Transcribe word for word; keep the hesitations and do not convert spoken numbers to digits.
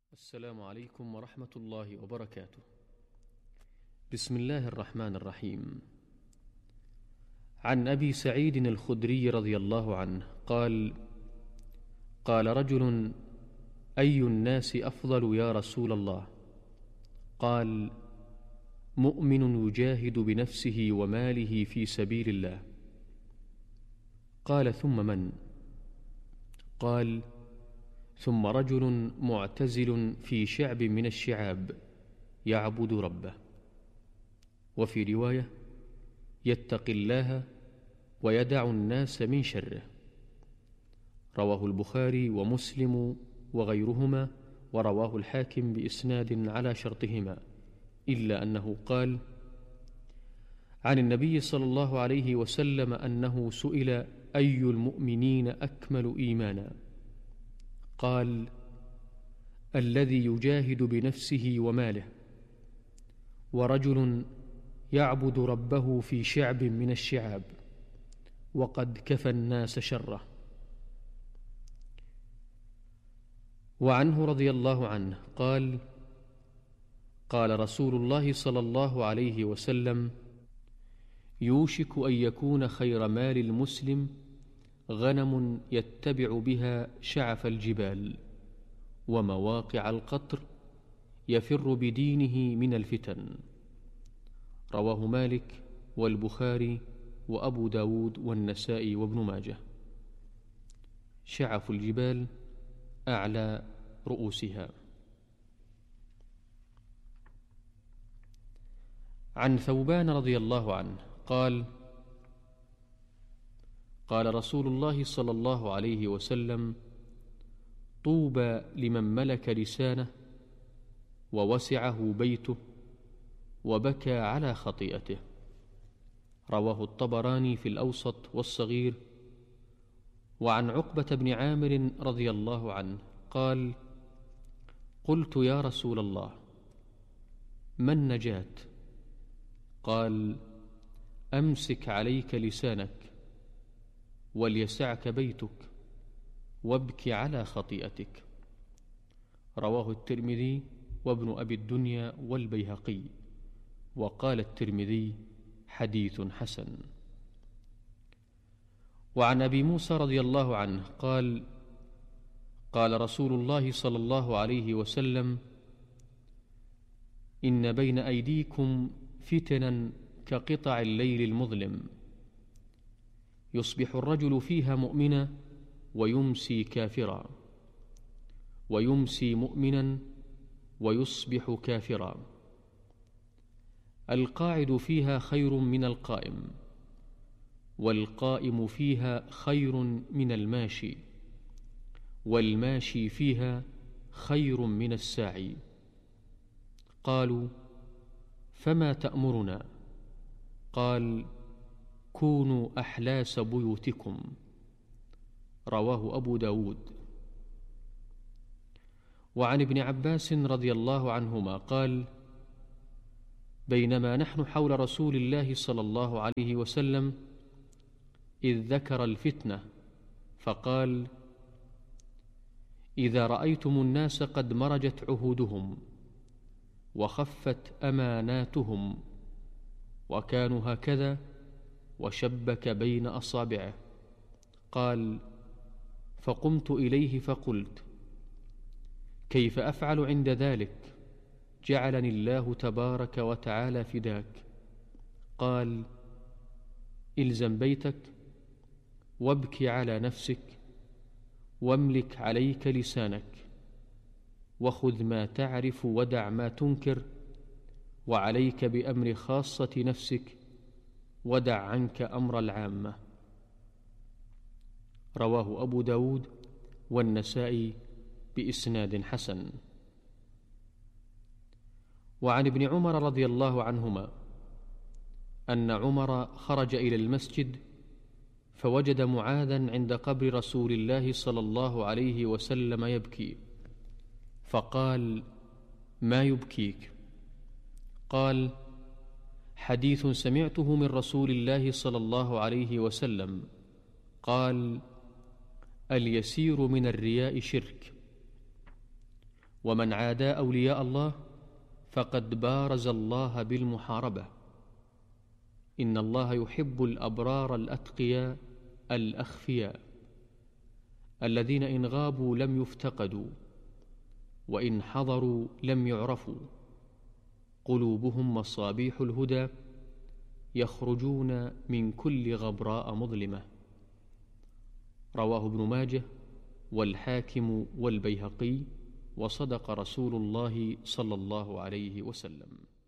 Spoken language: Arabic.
السلام عليكم ورحمة الله وبركاته. بسم الله الرحمن الرحيم. عن أبي سعيد الخدري رضي الله عنه قال: قال رجل: أي الناس أفضل يا رسول الله؟ قال: مؤمن يجاهد بنفسه وماله في سبيل الله. قال: ثم من؟ قال: ثم رجل معتزل في شعب من الشعاب يعبد ربه. وفي رواية: يتقي الله ويدع الناس من شره. رواه البخاري ومسلم وغيرهما، ورواه الحاكم بإسناد على شرطهما، إلا أنه قال عن النبي صلى الله عليه وسلم أنه سئل: أي المؤمنين أكمل إيمانا؟ قال: الذي يجاهد بنفسه وماله. ورجل يعبد ربه في شعب من الشعاب وقد كفى الناس شره. وعنه رضي الله عنه قال: قال رسول الله صلى الله عليه وسلم: يوشك أن يكون خير مال المسلم غنم يتبع بها شعف الجبال ومواقع القطر يفر بدينه من الفتن. رواه مالك والبخاري وأبو داود والنسائي وابن ماجه. شعف الجبال أعلى رؤوسها. عن ثوبان رضي الله عنه قال: قال رسول الله صلى الله عليه وسلم: طوبى لمن ملك لسانه ووسعه بيته وبكى على خطيئته. رواه الطبراني في الأوسط والصغير. وعن عقبة بن عامر رضي الله عنه قال: قلت يا رسول الله، ما النجاة؟ قال: أمسك عليك لسانك وليسعك بيتك وابك على خطيئتك. رواه الترمذي وابن أبي الدنيا والبيهقي، وقال الترمذي: حديث حسن. وعن أبي موسى رضي الله عنه قال: قال رسول الله صلى الله عليه وسلم: إن بين أيديكم فتنا كقطع الليل المظلم، يصبح الرجل فيها مؤمنا ويمسي كافرا، ويمسي مؤمنا ويصبح كافرا. القاعد فيها خير من القائم، والقائم فيها خير من الماشي، والماشي فيها خير من الساعي. قالوا: فما تأمرنا؟ قال: كونوا أحلاس بيوتكم. رواه أبو داود. وعن ابن عباس رضي الله عنهما قال: بينما نحن حول رسول الله صلى الله عليه وسلم إذ ذكر الفتنة فقال: إذا رأيتم الناس قد مرجت عهودهم وخفت أماناتهم وكانوا هكذا، وشبك بين أصابعه. قال: فقمت إليه فقلت: كيف أفعل عند ذلك؟ جعلني الله تبارك وتعالى فداك. قال: إلزم بيتك وابك على نفسك واملك عليك لسانك، وخذ ما تعرف ودع ما تنكر، وعليك بأمر خاصة نفسك ودع عنك أمر العامة. رواه أبو داود والنسائي بإسناد حسن. وعن ابن عمر رضي الله عنهما أن عمر خرج إلى المسجد فوجد معاذا عند قبر رسول الله صلى الله عليه وسلم يبكي، فقال: ما يبكيك؟ قال: حديث سمعته من رسول الله صلى الله عليه وسلم قال: اليسير من الرياء شرك، ومن عادى أولياء الله فقد بارز الله بالمحاربة. إن الله يحب الأبرار الأتقياء الأخفياء الذين إن غابوا لم يفتقدوا، وإن حضروا لم يعرفوا، قلوبهم مصابيح الهدى، يخرجون من كل غبراء مظلمة. رواه ابن ماجه والحاكم والبيهقي، وصدق رسول الله صلى الله عليه وسلم.